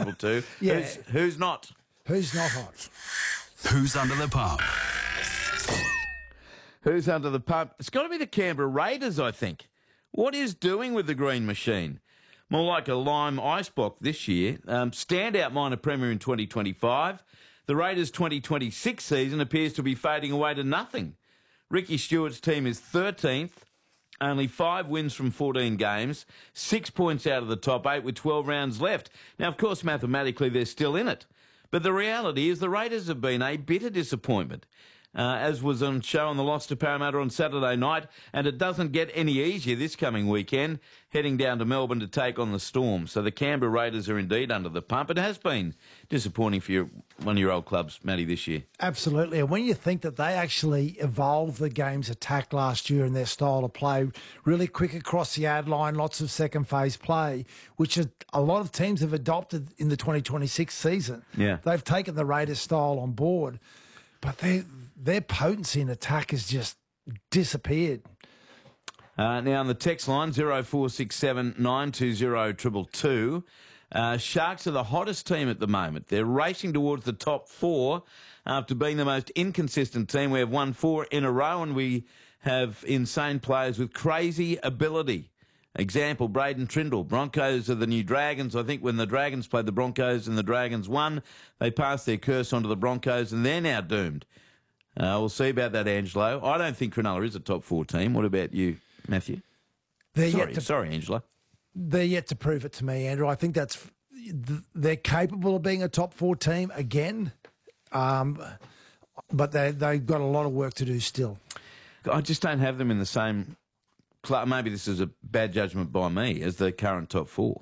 222. Yeah. Who's not? Who's not hot? Who's under the pump? Who's under the pump? It's got to be the Canberra Raiders, I think. What is doing with the green machine? More like a lime ice block this year. Standout minor premier in 2025. The Raiders' 2026 season appears to be fading away to nothing. Ricky Stewart's team is 13th, only 5 wins from 14 games, 6 points out of the top 8 with 12 rounds left. Now, of course, mathematically they're still in it. But the reality is the Raiders have been a bitter disappointment. As was on show on the loss to Parramatta on Saturday night, and it doesn't get any easier this coming weekend, heading down to Melbourne to take on the Storm. So the Canberra Raiders are indeed under the pump. It has been disappointing for one of your old clubs, Matty, this year. Absolutely. And when you think that they actually evolved the game's attack last year and their style of play, really quick across the ad line, lots of second phase play, which a lot of teams have adopted in the 2026 season. Yeah. They've taken the Raiders style on board, but their potency in attack has just disappeared. Now on the text line, 0467 920 222. Sharks are the hottest team at the moment. They're racing towards the top 4 after being the most inconsistent team. We have won 4 in a row and we have insane players with crazy ability. Example, Braden Trindle. Broncos are the new Dragons. I think when the Dragons played the Broncos and the Dragons won, they passed their curse onto the Broncos and they're now doomed. We'll see about that, Angelo. I don't think Cronulla is a top 4 team. What about you, Matthew? Sorry, Angelo. They're yet to prove it to me, Andrew. I think they're capable of being a top 4 team again, but they've got a lot of work to do still. I just don't have them in the same club. Maybe this is a bad judgment by me as the current top 4.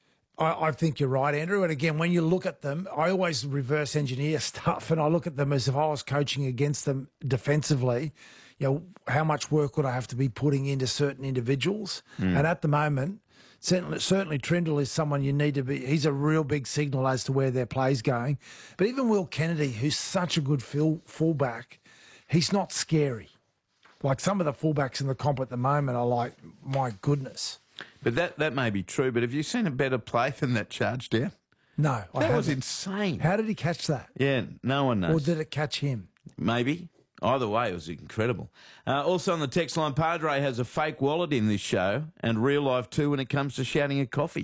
I think you're right, Andrew. And again, when you look at them, I always reverse engineer stuff and I look at them as if I was coaching against them defensively. You know, how much work would I have to be putting into certain individuals? And at the moment, certainly Trindle is someone you need to be. He's a real big signal as to where their play's going. But even Will Kennedy, who's such a good fullback, he's not scary. Like some of the fullbacks in the comp at the moment are like, my goodness. But that may be true, but have you seen a better play than that charge down? No, That was insane. How did he catch that? Yeah, no one knows. Or did it catch him? Maybe. Either way, it was incredible. Also on the text line, Padre has a fake wallet in this show and real life too when it comes to shouting a coffee.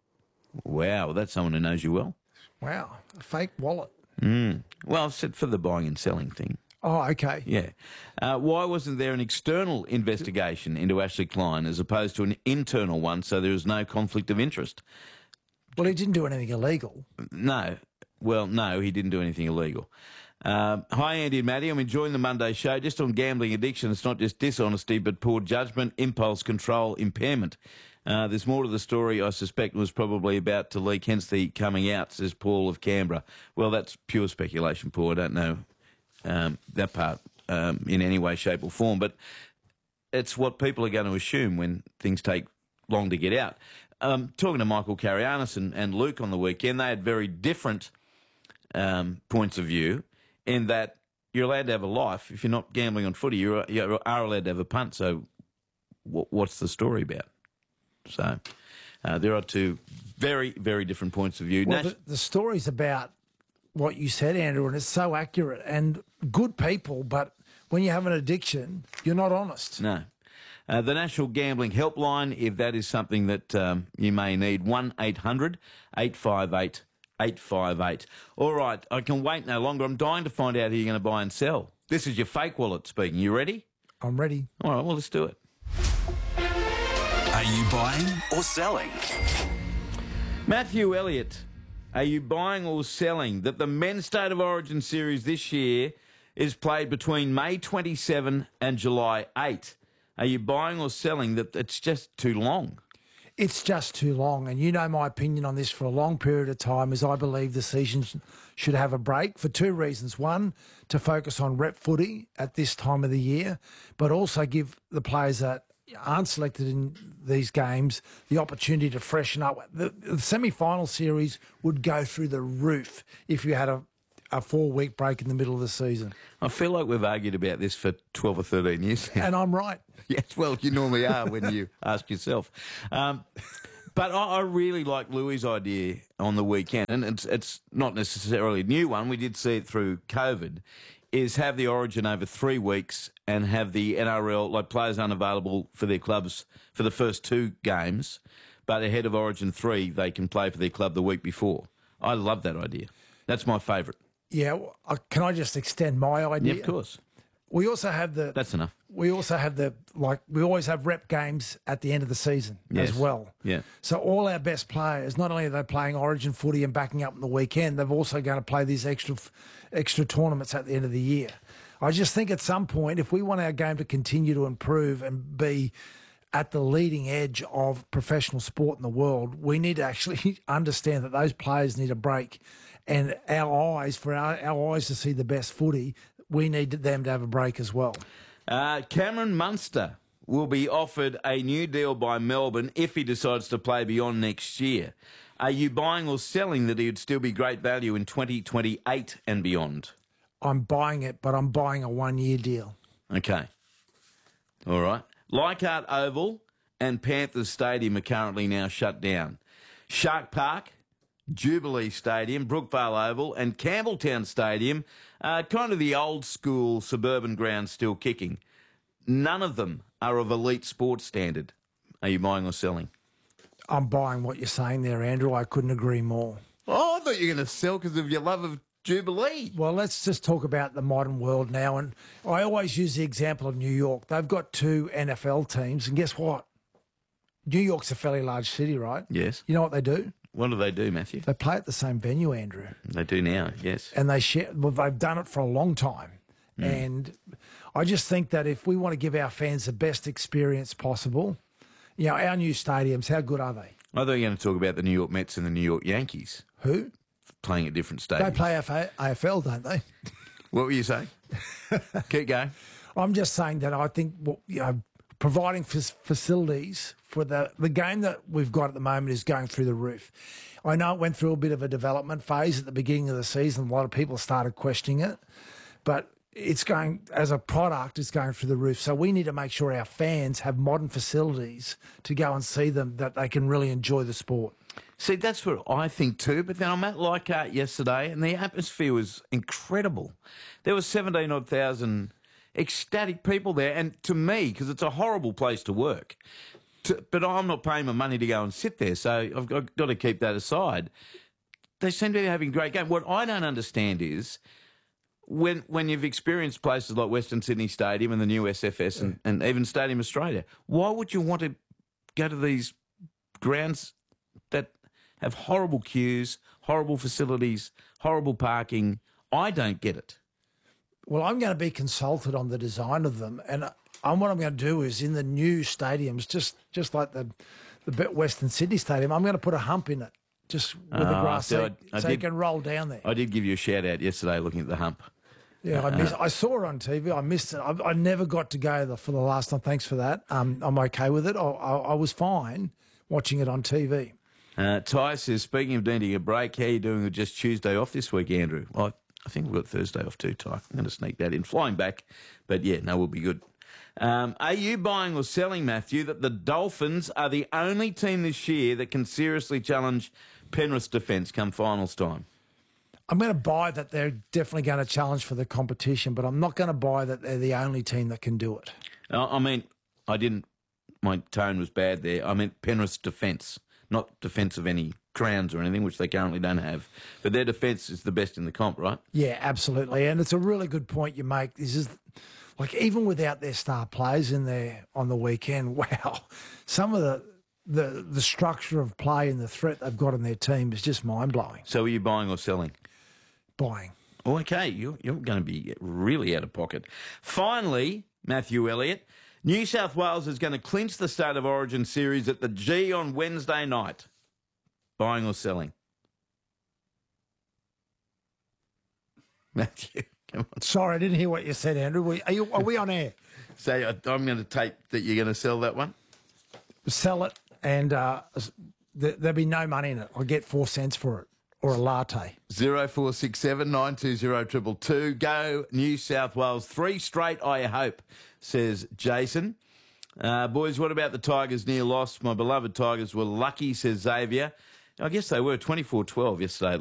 Wow, that's someone who knows you well. Wow, a fake wallet. Well, I've said for the buying and selling thing. Oh, okay. Yeah. Why wasn't there an external investigation into Ashley Klein as opposed to an internal one so there is no conflict of interest? Well, he didn't do anything illegal. No. Well, no, he didn't do anything illegal. Hi, Andy and Matty. I'm enjoying the Monday show. Just on gambling addiction, it's not just dishonesty, but poor judgment, impulse control, impairment. There's more to the story I suspect was probably about to leak, hence the coming out, says Paul of Canberra. Well, that's pure speculation, Paul. I don't know that part in any way, shape or form, but it's what people are going to assume when things take long to get out. Talking to Michael Carianis and Luke on the weekend, they had very different points of view in that you're allowed to have a life. If you're not gambling on footy, you are allowed to have a punt. So what's the story about? So there are two very, very different points of view. Well, the story's about what you said, Andrew, and it's so accurate. And good people, but when you have an addiction, you're not honest. No. The National Gambling Helpline, if that is something that you may need, 1-800-858-858. All right, I can wait no longer. I'm dying to find out who you're going to buy and sell. This is your fake wallet speaking. You ready? I'm ready. All right, well, let's do it. Are you buying or selling? Matthew Elliott, are you buying or selling that the Men's State of Origin series this year is played between May 27 and July 8? Are you buying or selling that it's just too long? It's just too long. And you know my opinion on this for a long period of time is I believe the season should have a break for 2 reasons. One, to focus on rep footy at this time of the year, but also give the players that aren't selected in these games the opportunity to freshen up. The semi-final series would go through the roof if you had a 4-week break in the middle of the season. I feel like we've argued about this for 12 or 13 years now. And I'm right. Yes, well, you normally are when you ask yourself. But I really like Louis' idea on the weekend, and it's not necessarily a new one. We did see it through COVID, is have the Origin over 3 weeks and have the NRL, like players unavailable for their clubs for the first 2 games, but ahead of Origin 3, they can play for their club the week before. I love that idea. That's my favourite. Yeah, can I just extend my idea? Yeah, of course. We also have the... That's enough. We also have we always have rep games at the end of the season as well. Yeah. So all our best players, not only are they playing Origin footy and backing up in the weekend, they're also going to play these extra tournaments at the end of the year. I just think at some point, if we want our game to continue to improve and be at the leading edge of professional sport in the world, we need to actually understand that those players need a break. And our eyes to see the best footy, we need them to have a break as well. Cameron Munster will be offered a new deal by Melbourne if he decides to play beyond next year. Are you buying or selling that he would still be great value in 2028 and beyond? I'm buying it, but I'm buying a 1-year deal. Okay. All right. Leichhardt Oval and Panthers Stadium are currently now shut down. Shark Park, Jubilee Stadium, Brookvale Oval and Campbelltown Stadium are kind of the old school suburban grounds still kicking. None of them are of elite sports standard. Are you buying or selling? I'm buying what you're saying there, Andrew. I couldn't agree more. Oh, I thought you were going to sell because of your love of Jubilee. Well, let's just talk about the modern world now. And I always use the example of New York. They've got 2 NFL teams, and guess what? New York's a fairly large city, right? Yes. You know what they do? What do they do, Matthew? They play at the same venue, Andrew. They do now, yes. And they've done it for a long time. And I just think that if we want to give our fans the best experience possible, our new stadiums, how good are they? I thought you were going to talk about the New York Mets and the New York Yankees. Who? Playing at different stadiums. They play AFL, don't they? What were you saying? Keep going. I'm just saying that I think providing facilities for the game that we've got at the moment is going through the roof. I know it went through a bit of a development phase at the beginning of the season. A lot of people started questioning it, but it's going, as a product, it's going through the roof. So we need to make sure our fans have modern facilities to go and see them, that they can really enjoy the sport. See, that's what I think too. But then I'm at Leichhardt yesterday and the atmosphere was incredible. There was 17,000 ecstatic people there. And to me, because it's a horrible place to work, but I'm not paying my money to go and sit there, so I've got to keep that aside. They seem to be having a great game. What I don't understand is when you've experienced places like Western Sydney Stadium and the new SFS and even Stadium Australia, why would you want to go to these grounds that have horrible queues, horrible facilities, horrible parking? I don't get it. Well, I'm going to be consulted on the design of them, and what I'm going to do is in the new stadiums, just like the Western Sydney Stadium, I'm going to put a hump in it, just with the grass, so you can roll down there. I did give you a shout out yesterday looking at the hump. Yeah, I saw it on TV. I missed it. I never got to go for the last time. Thanks for that. I'm okay with it. I was fine watching it on TV. Ty says, speaking of needing a break, how are you doing with just Tuesday off this week, Andrew? Well, I think we've got Thursday off too, Ty. I'm going to sneak that in. Flying back, but yeah, no, we'll be good. Are you buying or selling, Matthew, that the Dolphins are the only team this year that can seriously challenge Penrith's defence come finals time? I'm going to buy that they're definitely going to challenge for the competition, but I'm not going to buy that they're the only team that can do it. I mean, my tone was bad there. I meant Penrith's defence, not defence of any crowns or anything, which they currently don't have. But their defence is the best in the comp, right? Yeah, absolutely. And it's a really good point you make. This is like, even without their star players in there on the weekend, wow, some of the structure of play and the threat they've got in their team is just mind-blowing. So are you buying or selling? Buying. Oh, okay, you're going to be really out of pocket. Finally, Matthew Elliott, New South Wales is going to clinch the State of Origin series at the G on Wednesday night. Buying or selling? Matthew, come on. Sorry, I didn't hear what you said, Andrew. Are we on air? So I'm going to take that you're going to sell that one? Sell it, and there'll be no money in it. I'll get 4 cents for it, or a latte. 0467 920 222. Go New South Wales. 3 straight, I hope, says Jason. Boys, what about the Tigers' near loss? My beloved Tigers were lucky, says Xavier. I guess they were 24-12 yesterday.